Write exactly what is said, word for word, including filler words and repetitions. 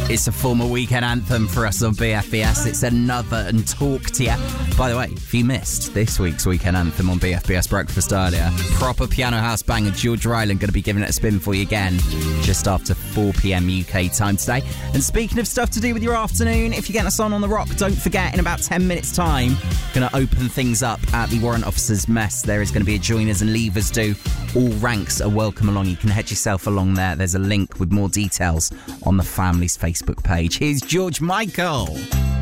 It's a former weekend anthem for us on B F B S. It's Another and Talk to Ya. By the way, if you missed this week's weekend anthem on B F B S Breakfast earlier, proper piano house banger, George Ryland going to be giving it a spin for you again just after four p.m. U K time today. And speaking of stuff to do with your afternoon, if you're getting us on on the rock, don't forget, in about ten minutes time, going to open things up at the Warrant Officers Mess. There is going to be a joiners and leavers do. All ranks are welcome along. You can head yourself along there. There's a link with more details on the family's Facebook page. Here's George Michael.